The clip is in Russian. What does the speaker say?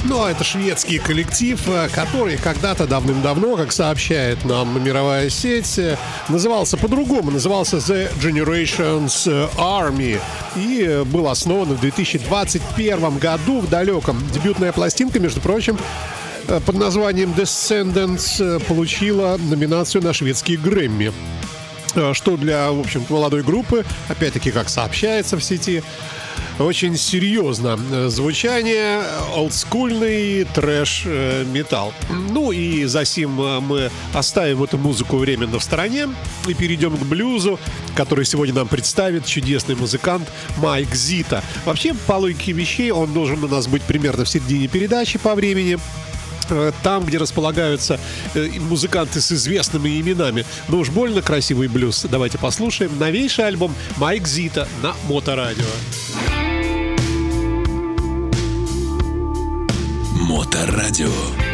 Ну, а это шведский коллектив, который когда-то давным-давно, как сообщает нам мировая сеть, назывался по-другому, назывался The Generations Army и был основан в 2021 году в далеком. Дебютная пластинка, между прочим, под названием Descendants получила номинацию на шведские Грэмми. Что для, в общем-то, молодой группы, опять-таки, как сообщается в сети, очень серьезно. Звучание, олдскульный трэш-металл. Ну и за сим мы оставим эту музыку временно в стороне и перейдем к блюзу, который сегодня нам представит чудесный музыкант Майк Зита. Вообще, по логике вещей, он должен у нас быть примерно в середине передачи по времени. Там, где располагаются музыканты с известными именами. Но уж больно красивый блюз. Давайте послушаем новейший альбом Майк Зита на Моторадио. Моторадио.